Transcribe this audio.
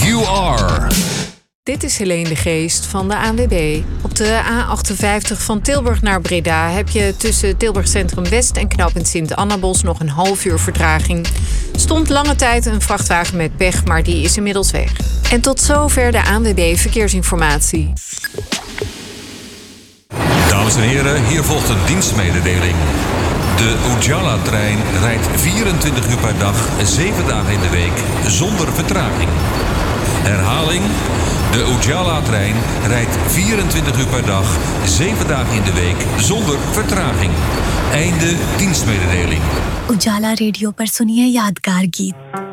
You Are. Dit is Helene de Geest van de ANWB. Op de A58 van Tilburg naar Breda heb je tussen Tilburg Centrum West en knooppunt Sint-Annabos nog een half uur vertraging. Stond lange tijd een vrachtwagen met pech, maar die is inmiddels weg. En tot zover de ANWB Verkeersinformatie. Dames en heren, hier volgt een dienstmededeling. De Ujala-trein rijdt 24 uur per dag, 7 dagen in de week, zonder vertraging. Herhaling, de Ujala-trein rijdt 24 uur per dag, 7 dagen in de week, zonder vertraging. Einde dienstmededeling. उजाला रेडियो पर सुनिए यादगार गीत।